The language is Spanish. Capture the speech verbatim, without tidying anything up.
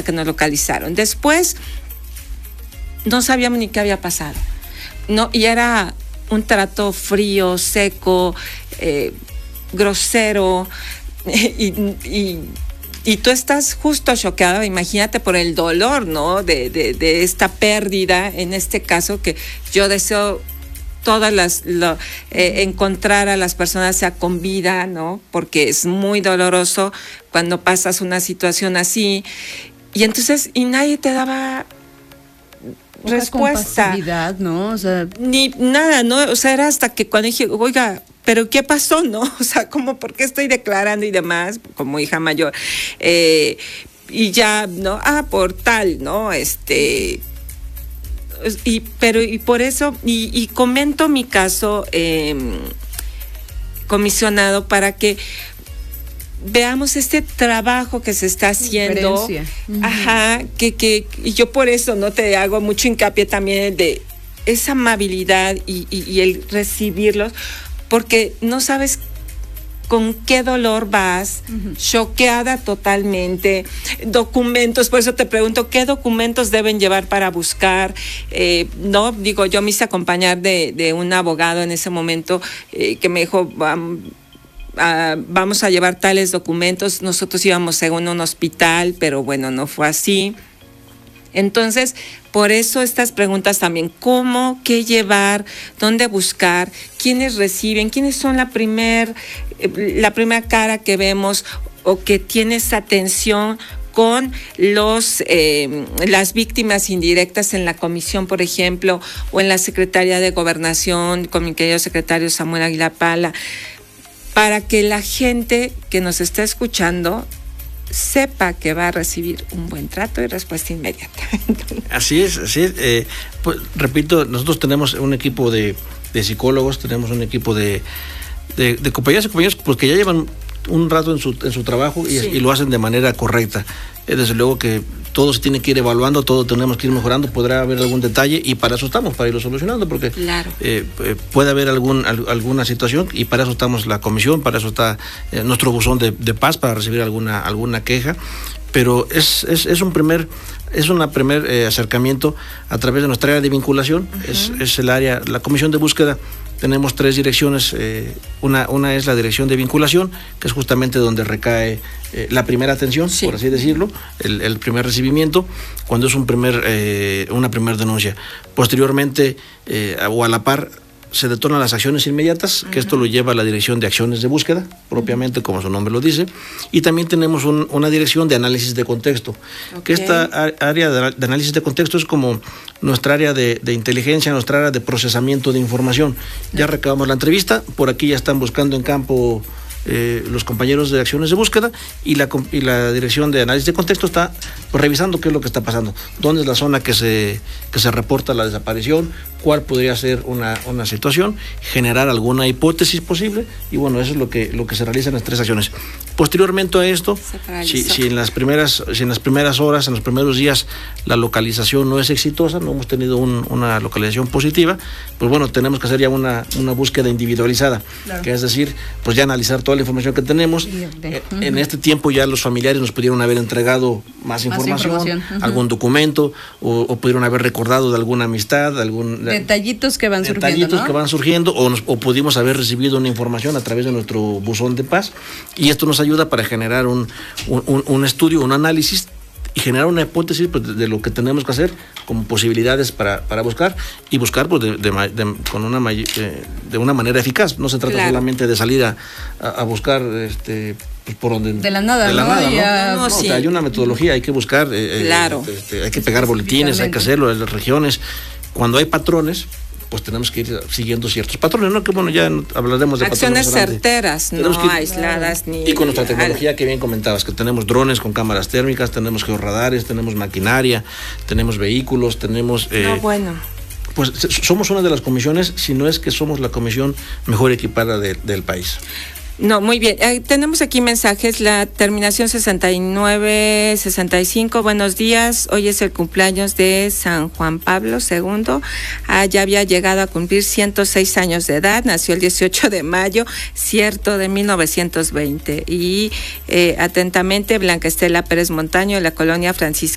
que nos localizaron. Después no sabíamos ni qué había pasado. No, y era un trato frío, seco, eh, grosero, y, y, y tú estás justo choqueado, imagínate por el dolor, ¿no? De, de, de esta pérdida, en este caso, que yo deseo todas las, lo, eh, encontrar a las personas sea con vida, ¿no? Porque es muy doloroso cuando pasas una situación así, y entonces, y nadie te daba Poca respuesta, ¿no? O sea, ni nada, ¿no? O sea, era hasta que cuando dije, oiga, ¿pero qué pasó, no? O sea, como, ¿por qué estoy declarando y demás? Como hija mayor. Eh, y ya, ¿no? Ah, por tal, ¿no? Este... Y, pero, y por eso, y, y comento mi caso, eh, comisionado, para que veamos este trabajo que se está haciendo. Uh-huh. Ajá, que, que, y yo por eso no te hago mucho hincapié también de esa amabilidad y, y, y el recibirlos, porque no sabes con qué dolor vas, uh-huh. choqueada totalmente, documentos, por eso te pregunto, ¿qué documentos deben llevar para buscar? Eh, no, digo, yo me hice acompañar de, de un abogado en ese momento eh, que me dijo, um, Uh, vamos a llevar tales documentos. Nosotros íbamos según un hospital, pero bueno, no fue así. Entonces, por eso estas preguntas también, ¿cómo? ¿Qué llevar? ¿Dónde buscar? ¿Quiénes reciben? ¿Quiénes son la primer, la primera cara que vemos o que tiene esa atención con los eh, las víctimas indirectas en la comisión, por ejemplo, o en la Secretaría de Gobernación, con mi querido secretario Samuel Aguilar Pala, para que la gente que nos está escuchando sepa que va a recibir un buen trato y respuesta inmediata? Así es, así es. Eh, pues, repito, nosotros tenemos un equipo de, de psicólogos, tenemos un equipo de, de, de compañeras y compañeros pues, que ya llevan un rato en su, en su trabajo y, sí. y lo hacen de manera correcta. Eh, desde luego que todo se tiene que ir evaluando, todo tenemos que ir mejorando, podrá haber algún detalle y para eso estamos, para irlo solucionando, porque claro. eh, eh, puede haber algún, al, alguna situación y para eso estamos la comisión, para eso está eh, nuestro buzón de, de paz, para recibir alguna, alguna queja, pero es, es, es un primer... Es un primer eh, acercamiento a través de nuestra área de vinculación, uh-huh. es, es el área, la comisión de búsqueda. Tenemos tres direcciones, eh, una, una es la dirección de vinculación, que es justamente donde recae eh, la primera atención, sí. por así decirlo, el, el primer recibimiento, cuando es un primer, eh, una primera denuncia. Posteriormente, eh, o a la par, se detonan las acciones inmediatas, uh-huh. que esto lo lleva a la dirección de acciones de búsqueda, propiamente, uh-huh. como su nombre lo dice, y también tenemos un, una dirección de análisis de contexto, okay. que esta área de, de análisis de contexto es como nuestra área de, de inteligencia, nuestra área de procesamiento de información. Ya uh-huh. recabamos la entrevista, por aquí ya están buscando en campo eh, los compañeros de acciones de búsqueda y la, y la dirección de análisis de contexto está pues, revisando qué es lo que está pasando, dónde es la zona que se, que se reporta la desaparición, cuál podría ser una, una situación, generar alguna hipótesis posible y bueno, eso es lo que, lo que se realiza en las tres acciones. Posteriormente a esto, si, si, en las primeras, si en las primeras horas, en los primeros días la localización no es exitosa, no hemos tenido un, una localización positiva, pues bueno, tenemos que hacer ya una, una búsqueda individualizada, claro. que es decir, pues ya analizar toda la información que tenemos. Eh, uh-huh. En este tiempo ya los familiares nos pudieron haber entregado más información, más información. Uh-huh. algún documento o, o pudieron haber recordado de alguna amistad, de algún... Detallitos que van detallitos surgiendo, Detallitos ¿no? que van surgiendo o, nos, o pudimos haber recibido una información a través de nuestro buzón de paz y esto nos ayuda para generar un, un, un estudio, un análisis y generar una hipótesis pues, de, de lo que tenemos que hacer como posibilidades para, para buscar y buscar pues, de, de, de, con una, de, de una manera eficaz. No se trata claro. solamente de salir a, a buscar este, pues, por donde... De la nada, de la ¿no? nada, ¿no? Ya, no, no sí. o sea, hay una metodología, hay que buscar, eh, claro. este, hay que pegar boletines, hay que hacerlo en las regiones. Cuando hay patrones, pues tenemos que ir siguiendo ciertos patrones, ¿no? Que bueno, ya hablaremos de acciones patrones certeras, no ir, aisladas claro. ni... Y con nuestra tecnología que bien comentabas, que tenemos drones con cámaras térmicas, tenemos georradares, tenemos maquinaria, tenemos vehículos, tenemos... Eh, no, bueno... Pues somos una de las comisiones, si no es que somos la comisión mejor equipada de, del país. No, muy bien. Eh, tenemos aquí mensajes. La terminación sesenta y nueve sesenta y cinco. Buenos días. Hoy es el cumpleaños de San Juan Pablo segundo. Ah, ya había llegado a cumplir ciento seis años de edad. Nació el dieciocho de mayo, cierto, de mil novecientos veinte. Y eh, atentamente, Blanca Estela Pérez Montaño, de la colonia Francisca.